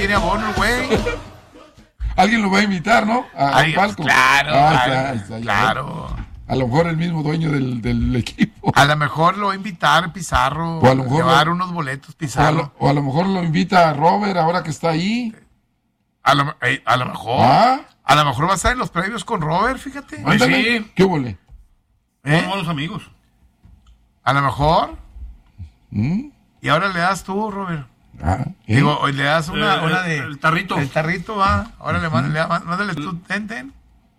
tiene abono el güey. Alguien lo va a invitar, ¿no? Al palco. Claro, Está, claro. A lo mejor el mismo dueño del equipo. A lo mejor lo va a invitar Pizarro. O a lo mejor le va a dar unos boletos Pizarro. O a lo mejor lo invita a Robert ahora que está ahí. A lo mejor. A lo mejor va a estar en los previos con Robert, fíjate. Ándale. Sí. ¿Qué huele? Son buenos amigos. A lo mejor. Y ahora le das tú, Robert. Digo, hoy le das una de... El tarrito. El tarrito va. Ahora mándale tú, ten.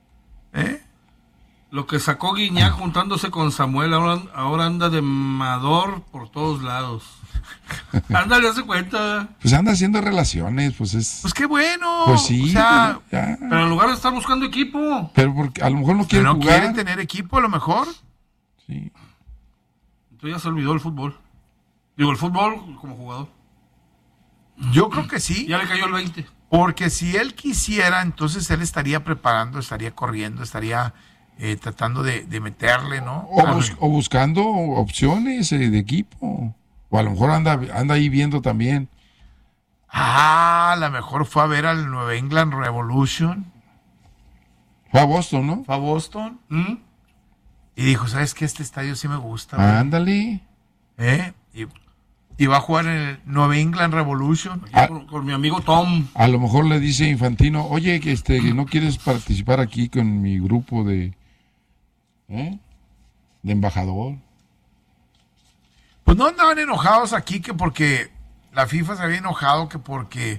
Lo que sacó Guiñac juntándose con Samuel, ahora anda de Amador por todos lados. Ándale, hace cuenta. Pues anda haciendo relaciones, pues es... Pues qué bueno. Pues sí. O sea, pero en lugar de estar buscando equipo. Pero porque a lo mejor no quiere no jugar. quiere tener equipo, a lo mejor. Sí. Entonces ya se olvidó el fútbol. Digo, el fútbol como jugador. Yo creo que sí. Ya le cayó el 20. Porque si él quisiera, entonces él estaría preparando, estaría corriendo, estaría tratando de meterle, ¿no? O buscando opciones de equipo. O a lo mejor anda ahí viendo también. A lo mejor fue a ver al New England Revolution. Fue a Boston, ¿no? Fue a Boston. Y dijo, ¿sabes qué? Este estadio sí me gusta. Ándale. Y va a jugar en el New England Revolution. Con mi amigo Tom. A lo mejor le dice Infantino, oye, que ¿no quieres participar aquí con mi grupo de embajador? Pues no andaban enojados aquí que porque la FIFA se había enojado que porque